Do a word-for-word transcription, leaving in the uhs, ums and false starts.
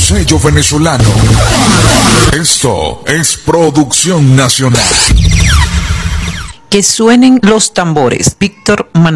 sello venezolano. Esto es producción nacional. Que suenen los tambores. Víctor Manuel.